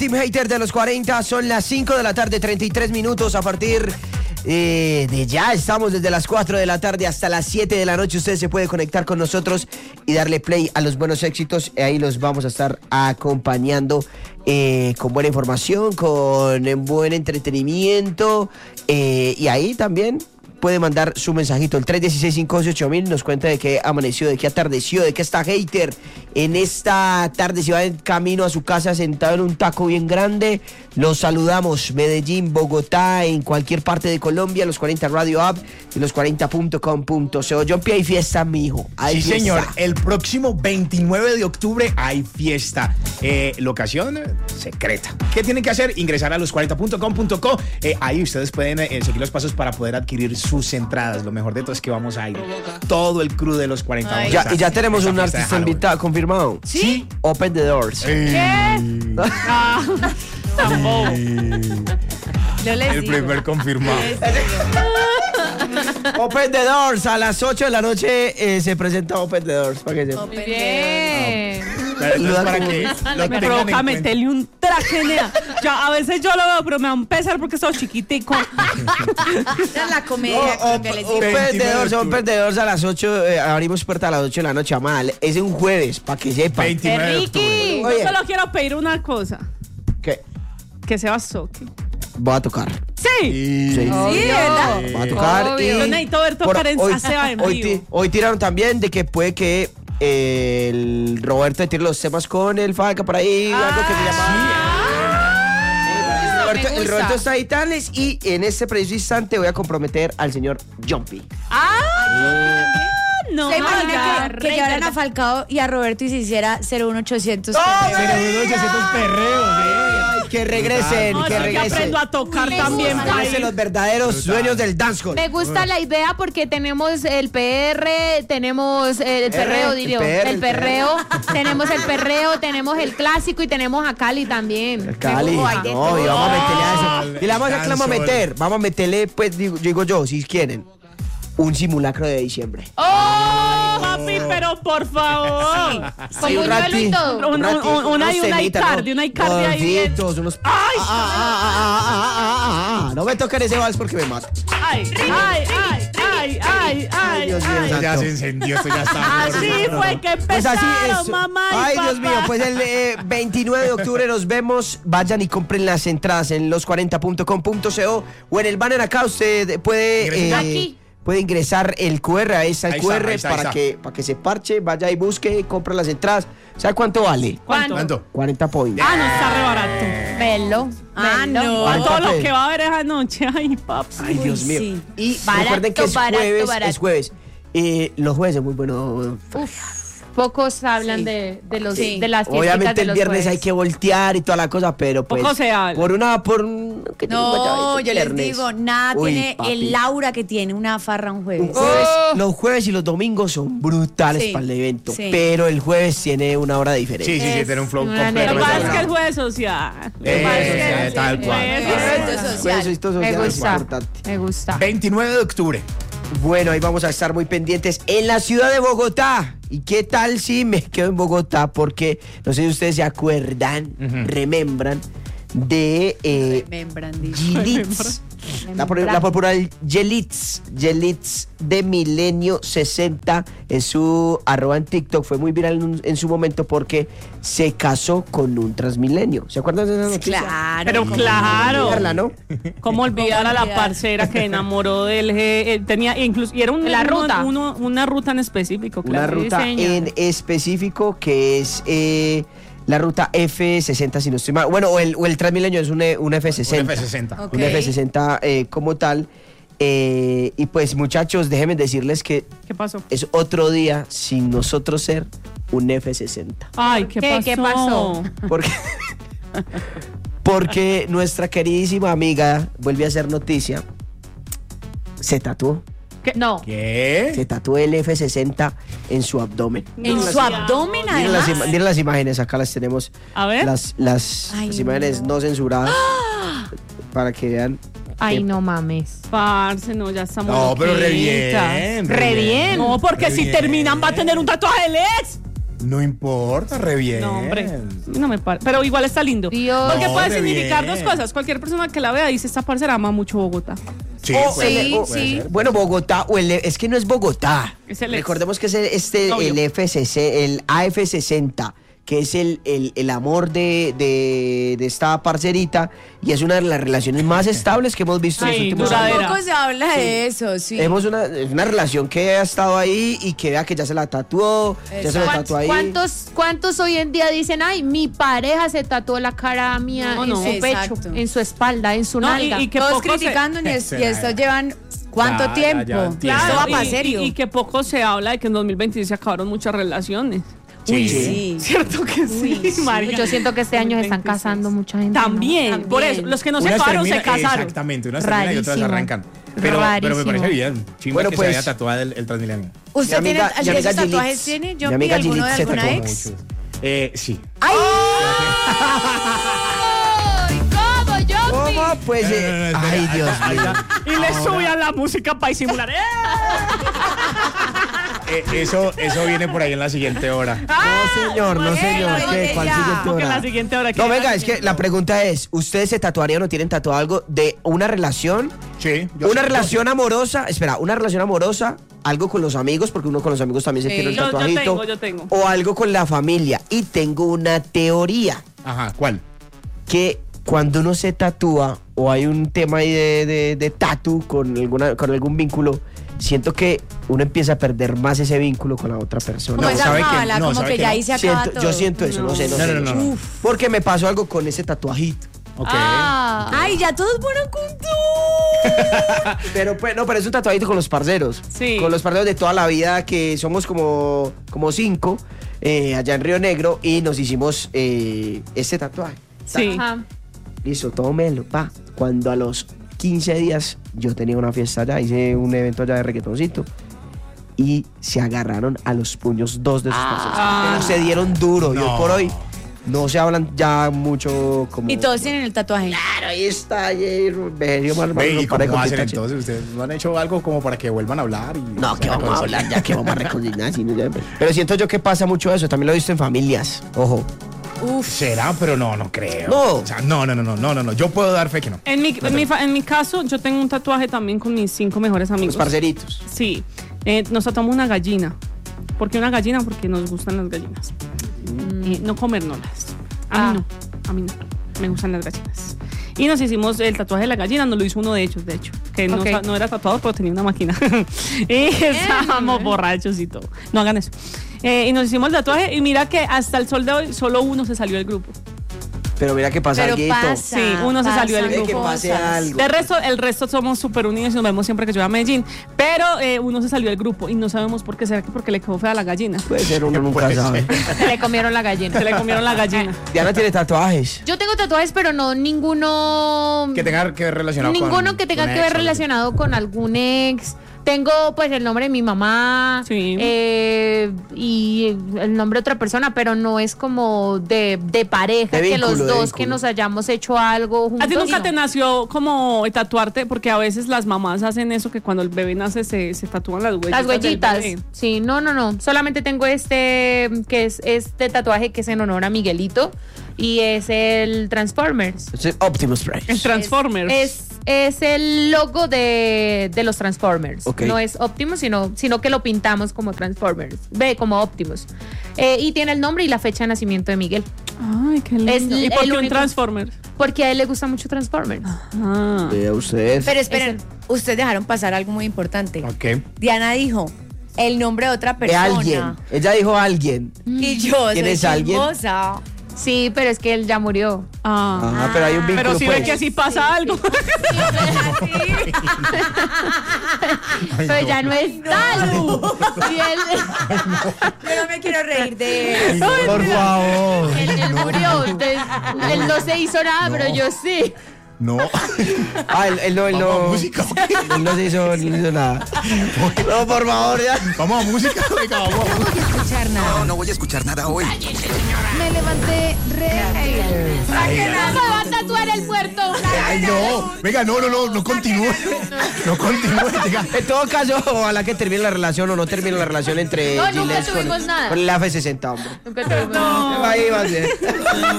Team Hater de los 40, son las 5 de la tarde, 33 minutos. A partir de ya estamos desde las 4 de la tarde hasta las 7 de la noche. Usted se puede conectar con nosotros y darle play a los buenos éxitos. Ahí los vamos a estar acompañando con buena información, con buen entretenimiento. Y ahí también puede mandar su mensajito, el 316-58000, nos cuenta de qué amaneció, de qué atardeció, de qué está Hater en esta tarde. Si va en camino a su casa sentado en un taco bien grande, los saludamos. Medellín, Bogotá, en cualquier parte de Colombia, los 40 Radio App y los 40.com.co. John P, hay fiesta, mijo. Hay sí, fiesta. Señor, el próximo 29 de octubre hay fiesta. Locación secreta. ¿Qué tienen que hacer? Ingresar a los40.com.co. Ahí ustedes pueden seguir los pasos para poder adquirir sus entradas. Lo mejor de todo es que vamos a ir todo el crew de los 40. Y ya tenemos un artista invitado confirmado. ¿Sí? Open the Doors. ¿Qué? Tampoco. El primer confirmado. Open the Doors, a las 8 de la noche se presenta Open the Doors. Para que Muy bien. Para que lo Me tengan provoca en meterle un traje. Ya, a veces yo lo veo, pero me da un pesar porque soy chiquitico. Esa es la comedia que les digo. Open the Doors a las 8, abrimos puerta a las 8 de la noche, Amal. Es un jueves, para que sepan. 29 de octubre. Ricky, yo Oye. solo quiero pedir una cosa. ¿Qué? Que se Soki. Voy a tocar. Sí. Sí, ¿verdad? voy a tocar. Obvio. Yo necesito ver tocar en Seba en vivo. Hoy tiraron también de que puede que el Roberto tire los temas con el Falca por ahí, algo que se llama. El Roberto está ahí tales, y en este preciso instante voy a comprometer al señor Jumpy. No, ¿Se imagina ya, que llevaran a Falcao y a Roberto y se hiciera 01800? Ay, que regresen, No, que sí, que regresen. aprendo a tocar Me también. gusta. país. Regresen los verdaderos dueños del dancehall. Me gusta la idea porque tenemos el PR, tenemos el perreo, diría. El perreo, tenemos el perreo, tenemos el clásico y tenemos a Cali también. Cali, Hay de no, y todo. vamos a meterle a eso. Y le vamos a Dancehall. meter, vamos a meterle, pues digo yo, si quieren, un simulacro de diciembre. ¡Oh, papi, pero por favor! Con Sí, un buñuelo y rati- todo. un rati- Una unos y una temitas, Icardi, una Icardi ahí bien. Gorditos, unos... ¡Ay! No me toquen ese vals porque me mato. ¡Ay, ay, ay, ay, ay, ay! Dios mío, ay. santo. Ya se encendió, esto ya está. Así fue que Pues así empezaron, es. mamá y Ay, papá. Dios mío, pues el 29 de octubre nos vemos. Vayan y compren las entradas en los40.com.co o en el banner acá. Usted puede Aquí. puede ingresar el QR, ahí está el Ahí QR está, ahí está, para ahí que se parche, vaya y busque, compre las entradas. ¿Sabe cuánto vale? ¿Cuánto? 40 points. Ah, no, está re barato. Pelo. No. A todo lo Papi. que va a ver esa noche. Ay, papi. Ay, Dios mío. sí. Y Barato, recuerden que es barato, jueves, barato. es jueves. Los jueves es muy bueno. Pocos hablan Sí. de las Sí. fiestas Obviamente de el los viernes jueves. hay que voltear y toda la cosa, pero pues Poco se habla. que No, yo les viernes. digo, nada Uy, tiene papi. el aura que tiene una farra un jueves. Un jueves, los jueves y los domingos son brutales Sí, para el evento, sí. pero el jueves tiene una hora de diferencia. Sí, tiene un flow una completo. Lo que pasa es que el jueves social. Tal cual. Evento social. Jueves y todo Me social es gusta, importante. me gusta. 29 de octubre. Bueno, ahí vamos a estar muy pendientes en la ciudad de Bogotá. ¿Y qué tal si me quedo en Bogotá? Porque no sé si ustedes se acuerdan, remembran de Remembran, dice. Yelitz. La popular Yelitz de Milenio 60 en su @ en TikTok fue muy viral en su momento porque se casó con un Transmilenio. ¿Se acuerdan de esa noticia? Claro. Pero claro. Olvidarla, ¿no? ¿Cómo olvidar a la olvidar? parcera que enamoró del tenía incluso y era La ruta. una ruta en específico, Una claro. ruta señor. en específico que es la ruta F60, si no estoy mal. Bueno, o el Transmilenio es un F60. Un F60. Ok. Un F60 como tal. Y pues, muchachos, déjenme decirles que ¿Qué pasó? es otro día sin nosotros ser un F60. Ay, ¿qué pasó? ¿Qué pasó? Porque nuestra queridísima amiga vuelve a hacer noticia. Se tatuó. No. ¿Qué? Se tatuó el F60 en su abdomen. En su abdomen, además. Miren las imágenes, acá las tenemos. A ver. Las Ay, imágenes no censuradas. Para que vean. Ay, no mames. Parce, no, ya estamos No, pero re loquitas. bien. Re bien. No, porque Re si bien. terminan va a tener un tatuaje del ex. No importa, re bien. No, hombre, no me parece. Pero igual está lindo. Dios. Porque No, puede re significar bien. dos cosas. Cualquier persona que la vea dice, esta parcera ama mucho Bogotá. Sí, sí, puede sí. ser. Bueno, Bogotá, es que no es Bogotá. Es el Recordemos que es el Obvio. FCC, el AF60, que es el amor de esta parcerita y es una de las relaciones más estables que hemos visto en los Sí, últimos duradera. años. Poco se habla de eso, sí. Es una relación que ha estado ahí y que vea que ya se la tatuó, ya se la tatuó ahí. ¿Cuántos hoy en día dicen, ay, mi pareja se tatuó la cara mía No, en no. su Exacto. pecho, en su espalda, en su No, nalga? y que Todos poco se- criticando y estos llevan ¿cuánto Ya, tiempo? ya entiendo. Esto va y- para serio. Y que poco se habla de que en 2026 se acabaron muchas relaciones. Uy, Sí. sí. ¿Cierto que sí, María? Yo siento que este año se están 2026. casando mucha gente. ¿no? También, por eso, los que no se Unas acabaron se terminan- casaron. Exactamente, unas terminan y otras Rarísimo. arrancan. Pero me Rarísimo. parece bien. Chimba Bueno, que pues, se haya tatuado el Transmilenio. ¿Usted Mi tiene amiga- mi amiga esos tatuajes? Gilitz. ¿Tiene? Mi ¿Yo amiga alguno de Gilitz se alguna tatuó ex? Sí. ¡Ay, cómo, Yopi! ¿Cómo? Pues, No, ay, Dios mío. Y le subían la música para disimular. Eso viene por ahí en la siguiente hora. No, señor, no, señor. ¿Qué? oye, ¿Cuál ya. siguiente Porque en hora? la siguiente hora. No, venga, es que la pregunta es, ¿ustedes se tatuarían o tienen tatuado algo de una relación? Sí. Una relación amorosa, espera, una relación amorosa, algo con los amigos, porque uno con los amigos también se Sí. tiene un Yo tatuajito. yo tengo. O algo con la familia. Y tengo una teoría, Ajá, ¿cuál? que cuando uno se tatúa o hay un tema ahí de tatu con algún vínculo, siento que uno empieza a perder más ese vínculo con la otra persona. Como No, esa ¿sabe qué? mala, No, como ¿sabe que qué ya no? ahí se acaba todo. Yo siento eso, no sé. No. Porque me pasó algo con ese tatuajito. Ok. Ah, Ay, ya todos fueron con Pero pues, no, pero es un tatuajito con los parceros. Sí. Con los parceros de toda la vida, que somos como 5 allá en Río Negro, y nos hicimos este tatuaje. Sí. ajá. Listo, tómelo, pa. Cuando a los 15 días yo tenía una fiesta allá, hice un evento allá de reggaetoncito, y se agarraron a los puños 2 de sus parceros. Pero se dieron duro. Y No. hoy por hoy no se hablan ya mucho como... Y todos tienen el tatuaje. Claro, ahí está, Vejerio mal, Ve, mal, ¿y para cómo de hacen contar. entonces? ¿Ustedes no han hecho algo como para que vuelvan a hablar? No, que vamos a hablar ya, que vamos a reconciliar. Pero siento yo que pasa mucho eso, también lo he visto en familias, ojo. Uf. ¿Será? Pero no creo. No. O sea, no. Yo puedo dar fe que no. En mi caso, yo tengo un tatuaje también con mis 5 mejores amigos. Los parceritos. Sí. Nos tatuamos una gallina. ¿Por qué una gallina? Porque nos gustan las gallinas. No comérnoslas. A mí no. Me gustan las gallinas. Y nos hicimos el tatuaje de la gallina, nos lo hizo uno de ellos, de hecho. Que no, Ok. no era tatuador, pero tenía una máquina. Y estábamos borrachos y todo. No hagan eso. Y nos hicimos el tatuaje y mira que hasta el sol de hoy solo uno se salió del grupo. Pero mira que pasa Pero algo. pasa. Sí, uno se salió del pasan grupo. Que pase cosas. algo. El resto somos súper unidos y nos vemos siempre que yo voy a Medellín. Pero uno se salió del grupo y no sabemos por qué. ¿Será que porque le quedó fea la gallina? Puede ser, uno nunca Puede sabe. Se le comieron la gallina. Se le comieron la gallina. Diana tiene tatuajes. Yo tengo tatuajes, pero no ninguno. Que tenga que ver relacionado con... Ninguno que tenga con que ex ver o algo. relacionado con algún ex. Tengo pues el nombre de mi mamá Sí. y el nombre de otra persona, pero no es como de pareja, De que los vínculo, de dos vínculo. que nos hayamos hecho algo juntos. ¿A ti nunca no. te nació como tatuarte? Porque a veces las mamás hacen eso, que cuando el bebé nace se tatúan las huellitas. Las huellitas. del bebé. Sí, no. Solamente tengo este tatuaje que es en honor a Miguelito y es el Transformers. Es el Optimus Prime. El Transformers. Es el logo de los Transformers. Ok. No es Optimus, sino que lo pintamos como Transformers. Ve, como Optimus. Y tiene el nombre y la fecha de nacimiento de Miguel. Ay, qué lindo. Es ¿Y por el qué un único- Transformers? Porque a él le gusta mucho Transformers. Ah. Vea usted. Pero esperen, ustedes dejaron pasar algo muy importante. Ok. Diana dijo el nombre de otra De persona. alguien. Ella dijo alguien. Y yo ¿Quién soy es alguien? chismosa. Sí, pero es que él ya murió. Ajá, pero hay un vínculo. Pero si pues. ven que sí pasa algo. Pero ya no es tal. Y él, Yo no me quiero reír de él. Por favor. él murió. Entonces, él no se hizo nada, pero yo sí. No. Ah, él no. Vamos a música. Él no se hizo nada. No, por favor, ya. Vamos a música. Venga, vamos a música. Escuchar nada. No voy a escuchar nada hoy. Me levanté re. ¿Cómo va a tatuar el muerto? Roberto, Ay, no. Venga, no continúe. No continúe. Diga. En todo caso, ojalá que termine la relación o no termine la relación entre No, nunca Gillette tuvimos nada. con el AF60, hombre. Nunca tuvimos nada. Ahí va a ser.